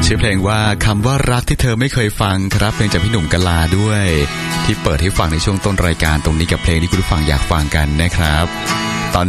ชื่อเพลงว่าคำว่ารักที่เธอไม่เคยฟังครับเพลงจากพี่หนุ่มกะลาด้วยที่เปิดให้ฟังในช่วงต้นรายการตรงนี้กับเพลงที่คุณผู้ฟังอยากฟังกันนะครับตอน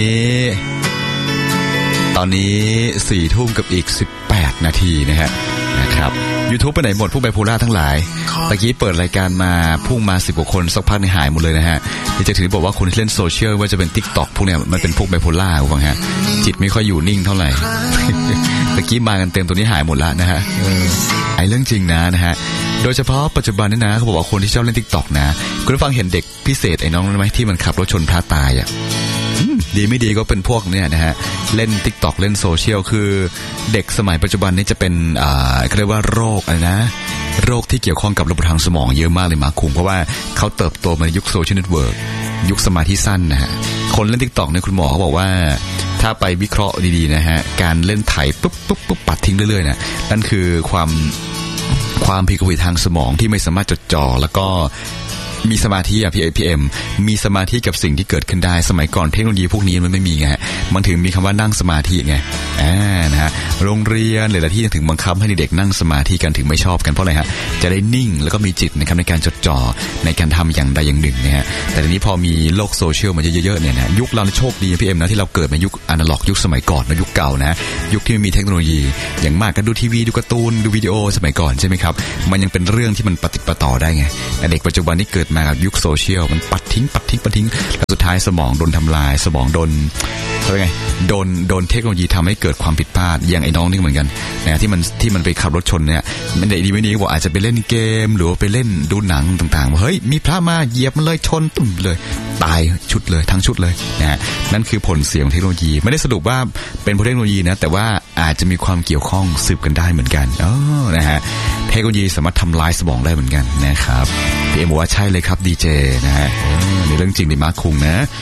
นี้4 ทุ่มกับอีก18 นาทีนะครับ YouTube ไปไหนหมดพวกไบโพล่าทั้งหลายตะกี้เปิดรายการมาพุ่งมา10 กว่าคนสักพักในหายหมดเลยนะฮะนี่จะถือบอกว่าคนที่เล่นโซเชียลว่าจะเป็น TikTok พวกเนี้ยมันเป็นพวกไบโพล่าคุณฟังฮะจิตไม่ค่อยอยู่นิ่งเท่าไหร่ ตะกี้มากันเต็มตัวนี้หายหมดละนะฮะไอ้เรื่องจริงนะฮะโดยเฉพาะปัจจุบันนี่นะเขาบอกว่าคนที่ชอบเล่น TikTok นะคุณผู้ฟังเห็นเด็กพิเศษไอ้น้องนั้นไหมที่มันขับรถชนพระตายอ่ะดีไม่ดีก็เป็นพวกเนี่ยนะฮะเล่น TikTok เล่นโซเชียลคือเด็กสมัยปัจจุบันนี้จะเป็นเขาเรียกว่าโรคอะไรนะโรคที่เกี่ยวข้องกับระบบทางสมองเยอะมากเลยมาคุมเพราะว่าเขาเติบโตมาในยุคโซเชียลเน็ตเวิร์กยุคสมาธิสั้นนะฮะคนเล่น TikTok เนี่ยคุณหมอเขาบอกว่าถ้าไปวิเคราะห์ดีๆนะฮะการเล่นไถปุ๊บปัดทิ้งเรื่อยๆนะนั่นคือความผิดปกติทางสมองที่ไม่สามารถจดจ่อแล้วก็มีสมาธิอะPM มีสมาธิกับสิ่งที่เกิดขึ้นได้สมัยก่อนเทคโนโลยีพวกนี้มันไม่มีไงมันถึงมีคำว่านั่งสมาธิไงนะฮะโรงเรียนหลายๆที่ถึงบังคับให้เด็กนั่งสมาธิกันถึงไม่ชอบกันเพราะอะไรฮะจะได้นิ่งแล้วก็มีจิตนะครับในการจดจ่อในการทำอย่างใดอย่างหนึ่งนะฮะแต่ทีนี้พอมีโลกโซเชียลมาเยอะๆเนี่ยนะยุคเราโชคดีPMนะที่เราเกิดมายุคอนาล็อกยุคสมัยก่อนนะยุคเก่านะยุคที่ไม่มีเทคโนโลยีอย่างมากก็ดูทีวีดูการ์ตูนดูวิดีโอสมัยก่อนใช่ไหมครับมันยังเป็นเรื่องที่มันปฏิปต่อได้ไงแต่เด็กปัจจุบันนี่เกิดมากับยุคโซเชียลมันปัดทิ้งแล้วสุดท้ายสมองโดนทำลายสมองโดนอะไรไงโดนเทคโนโลยีทำให้เกิดความผิดพลาดอย่างไอ้น้องนี่เหมือนกันนะที่มันไปขับรถชนเนี่ยมันดีไม่ดีก็บอกอาจจะไปเล่นเกมหรือไปเล่นดูหนังต่างๆว่าเฮ้ยมีพระมาเหยียบมันเลยชนตุ่มเลยตายชุดเลยทั้งชุดเลยนะนั่นคือผลเสียของเทคโนโลยีไม่ได้สรุปว่าเป็นเพราะเทคโนโลยีนะแต่ว่าอาจจะมีความเกี่ยวข้องสืบกันได้เหมือนกันนะฮะเทคโนโลยีสามารถทำลายสมองได้เหมือนกันนะครับพี่เอ็มบอกว่าใช่เลยครับดีเจนะฮะนี่เรื่องจริงในมาร์คคุง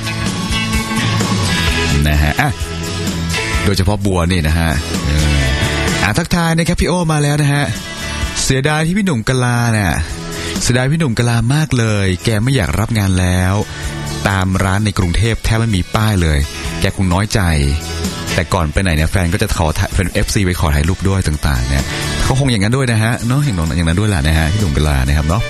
นะฮะโดยเฉพาะบัวนี่นะฮะทักทายนะครับพี่โอมาแล้วนะฮะเสียดายที่พี่หนุ่มกะลาเนี่ยเสียดายพี่หนุ่มกะลามากเลยแกไม่อยากรับงานแล้วตามร้านในกรุงเทพแทบไม่มีป้ายเลยแกคงน้อยใจแต่ก่อนไปไหนเนี่ยแฟนก็จะขอเป็น FC ไปขอถ่ายรูปด้วยต่างๆเนี่ยเขาคงอย่างนั้นด้วยนะฮะเนาะเห็นอย่างนั้นด้วยแหละนะฮะพี่หนุ่มกะลานะครับเนาะ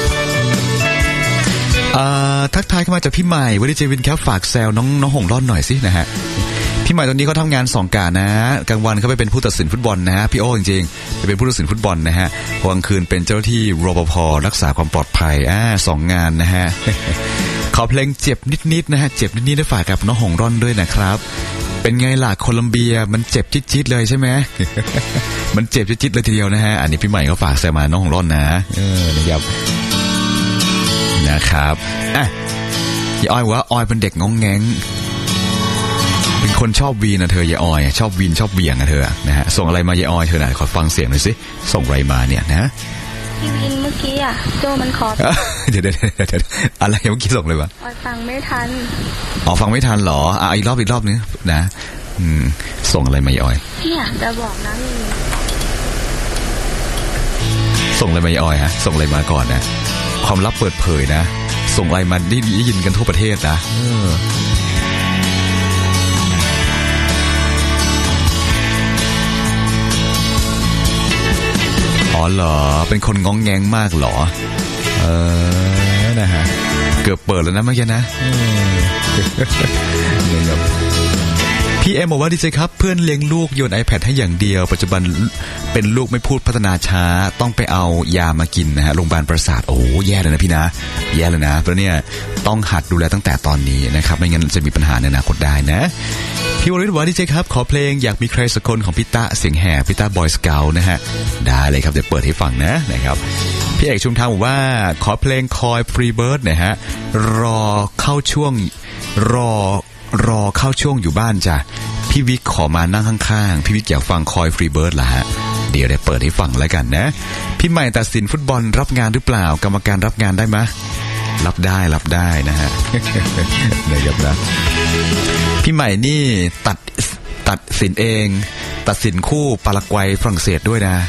ทักทายเข้ามาจากพี่ใหม่วันนี้เจวินครับฝากแซวน้องหงร่อนหน่อยสินะฮะพี่ใหม่ตอนนี้เขาทำงาน2 กะนะกลางวันเขาไปเป็นผู้ตัดสินฟุตบอลนะฮะพี่โอ้จริงๆไปเป็นผู้ตัดสินฟุตบอลนะฮะกลางคืนเป็นเจ้าหน้าที่รปภรักษาความปลอดภัย2 งานนะฮะ ขอเพลงเจ็บนิดๆนะฮะเจ็บนิดๆได้ฝากกับน้องหงร่อนด้วยนะครับเป็นไงล่ะโคลัมเบียมันเจ็บจิ๊ดๆเลยใช่ไหม มันเจ็บจิ๊ดๆเลยทีเดียวนะฮะอันนี้พี่ใหม่เขาฝากแซวมาน้องหงร่อนนะนะครับยายอ้อยว่าอ้อยเป็นเด็กงงแงงเป็นคนชอบวีนนะเธอยายอ้อยชอบวีนชอบเบี่ยงนะเธอนะฮะส่งอะไรมายายอ้อยเธอหน่อยขอฟังเสียงหน่อยสิส่งอะไรมาเนี่ยนะพี่วินเมื่อกี้โจมันขอเดี๋ยวอะไรเมื่อกี้ส่งเลยวะฟังไม่ทันฟังไม่ทันเหรออีกรอบนึงนะส่งอะไรมายายอ้อยพี่อยากจะบอกนะส่งอะไรมายายอ้อยฮะส่งอะไรมาก่อนนะความลับเปิดเผยนะส่งไลน์มาได้ยินกันทั่วประเทศนะเหรอเป็นคนง้องแงงมากเหรอนะฮะเกือบเปิดแล้วนะเมื่อกี้นะพี่เอ็มบอกว่าดีเจครับเพื่อนเลี้ยงลูกโยน iPad ให้อย่างเดียวปัจจุบันเป็นลูกไม่พูดพัฒนาช้าต้องไปเอายามากินนะฮะโรงพยาบาลประสาทโอ้แย่เลยนะพี่นะแย่เลยนะเพราะเนี่ยต้องหัดดูแลตั้งแต่ตอนนี้นะครับไม่งั้นจะมีปัญหาในอนาคตได้นะพี่วริศว่าดีเจครับขอเพลงอยากมีใครสักคนของพี่ตะเสียงแหบพี่ตะบอยสเกลนะฮะได้เลยครับเดี๋ยวเปิดให้ฟังนะครับพี่เอกชุมทางบอกว่าขอเพลงคอยฟรีเบิร์ดนะฮะรอเข้าช่วงอยู่บ้านจ้ะพี่วิกขอมานั่งข้างๆพี่วิกอยากฟังคอยฟรีเบิร์ดล่ะฮะเดี๋ยวได้เปิดให้ฟังแล้วกันนะพี่ใหม่ตัดสินฟุตบอลรับงานหรือเปล่ากรรมการรับงานได้ไหมรับได้นะฮะนะครับนะพี่ใหม่นี่ตัดสินเองตัดสินคู่ปารากวัยฝรั่งเศสด้วยนะ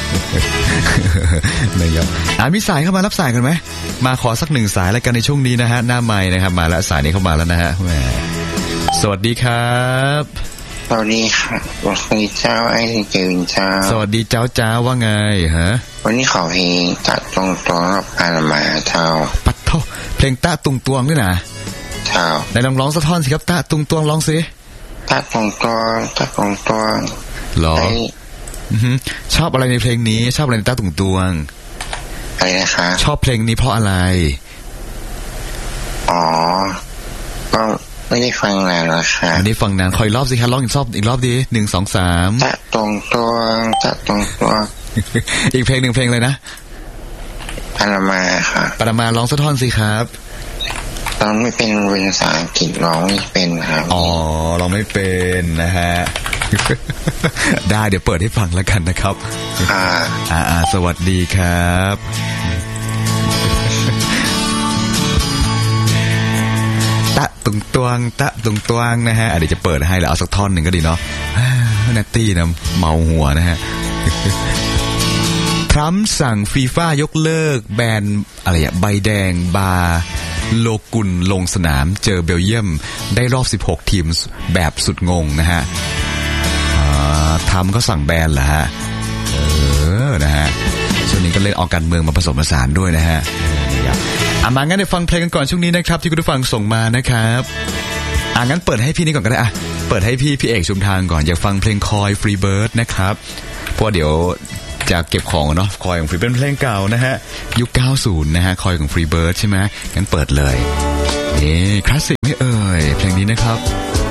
นะครับมีสายเข้ามารับสายกันไหมมาขอสัก1 สายแล้วกันในช่วงนี้นะฮะหน้าไมค์นะครับมาแล้วสายนี้เข้ามาแล้วนะฮะสวัสดีครับสวัสดีค่ะสวัสดีเจ้าไอ้เจวินเจ้าสวัสดีเจ้าจ้าว่าไงฮะวันนี้ขอเพลงตะตรงตัวกับปานามาเจ้าปัดเท่าเพลงตะตุงตวงด้วยนะเจ้าไหนลองร้องสักท่อนสิครับตะตุงตวงร้องสิตะตรงตัวตะตรงตัวหรอชอบอะไรในเพลงนี้ชอบอะไรในตะตุงตวงอะไรนะคะชอบเพลงนี้เพราะอะไรอ๋อก็ไม่ได้ฟังนานแล้วค่ะไม่ได้ฟังนานคอยรอบสิครับร้องอีกรอบดี1 2 3 ตะตรงตัวตะตรงตัวอีกเพลงหนึ่งเพลงอะไรนะปานามาค่ะปานามาร้องสักท่อนสิครับร้องไม่เป็นภาษาอังกฤษร้องไม่เป็นครับอ๋อร้องไม่เป็นนะฮะได้เดี๋ยวเปิดให้ฟังแล้วกันนะครับสวัสดีครับตะตุงตวงตะตุงตวงนะฮะเดี๋ยวจะเปิดให้แล้วเอาสักท่อนหนึ่งก็ดีเนาะนัตตี้นะเมาหัวนะฮะทรัมป์สั่งฟีฟ่ายกเลิกแบนอะไรอะใบแดงบาโลกุลลงสนามเจอเบลเยียมได้รอบ16ทีมแบบสุดงงนะฮะทรัมป์ก็สั่งแบนเหรอฮะนะฮะช่วงนี้ก็เล่นออกการเมืองมาผสมผสานด้วยนะฮะมางั้นเดี๋ยวฟังเพลงกันก่อนช่วงนี้นะครับที่คุณผู้ฟังส่งมานะครับงั้นเปิดให้พี่นี่ก่อนก็ได้เปิดให้พี่เอกชุมทางก่อนอยากฟังเพลงคอยฟรีเบิร์ดนะครับเพราะเดี๋ยวจะเก็บของเนาะคอยของฟรีเป็นเพลงเก่านะฮะยุค90นะฮะคอยของฟรีเบิร์ดใช่ไหมงั้นเปิดเลยนี่คลาสสิกไม่เอ่ยเพลงนี้นะครับ